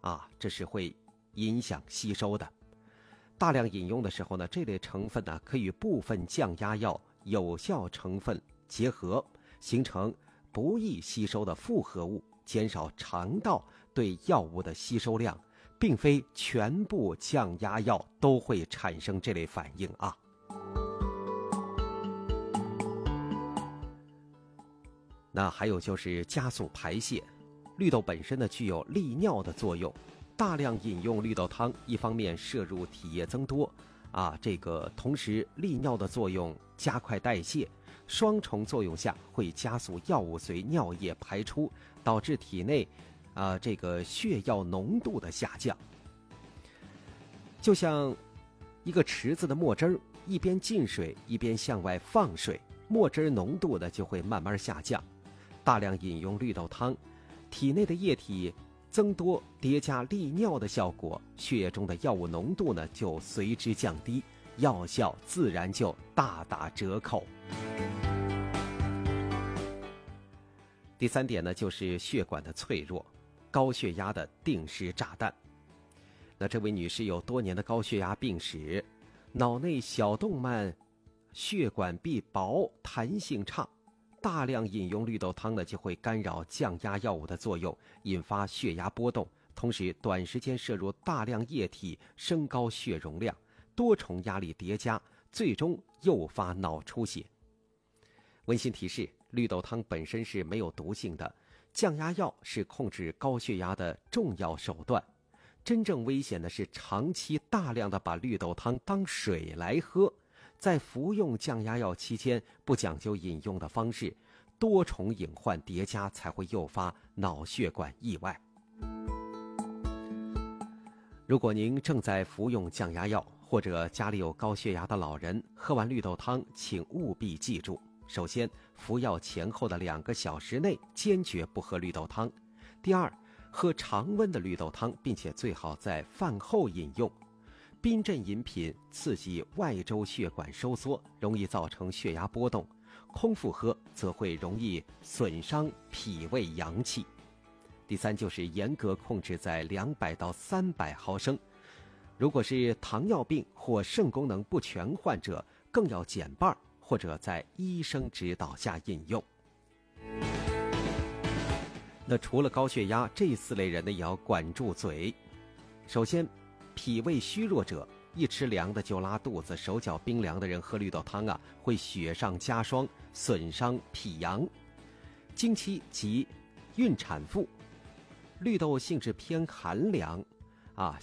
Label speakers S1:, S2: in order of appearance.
S1: 这是会影响吸收的。大量饮用的时候呢，这类成分呢可与部分降压药有效成分结合，形成不易吸收的复合物，减少肠道对药物的吸收量，并非全部降压药都会产生这类反应啊。那还有就是加速排泄，绿豆本身呢具有利尿的作用，大量饮用绿豆汤，一方面摄入体液增多同时利尿的作用加快代谢，双重作用下会加速药物随尿液排出，导致体内血药浓度的下降。就像一个池子的墨汁儿，一边进水一边向外放水，墨汁浓度呢就会慢慢下降。大量饮用绿豆汤，体内的液体增多，叠加利尿的效果，血液中的药物浓度呢就随之降低，药效自然就大打折扣。第3点呢，就是血管的脆弱，高血压的定时炸弹。那这位女士有多年的高血压病史，脑内小动脉血管壁薄，弹性差，大量饮用绿豆汤呢就会干扰降压药物的作用，引发血压波动，同时短时间摄入大量液体，升高血容量，多重压力叠加，最终诱发脑出血。温馨提示，绿豆汤本身是没有毒性的，降压药是控制高血压的重要手段，真正危险的是长期大量的把绿豆汤当水来喝，在服用降压药期间不讲究饮用的方式，多重隐患叠加才会诱发脑血管意外。如果您正在服用降压药，或者家里有高血压的老人，喝完绿豆汤请务必记住，首先，服药前后的2个小时内坚决不喝绿豆汤。第二，喝常温的绿豆汤，并且最好在饭后饮用。冰镇饮品刺激外周血管收缩，容易造成血压波动；空腹喝则会容易损伤脾胃阳气。第三，就是严格控制在200到300毫升。如果是糖尿病或肾功能不全患者，更要减半，或者在医生指导下饮用。那除了高血压，这4类人呢也要管住嘴。首先，脾胃虚弱者，一吃凉的就拉肚子，手脚冰凉的人喝绿豆汤会雪上加霜，损伤脾阳。经期及孕产妇，绿豆性质偏寒凉，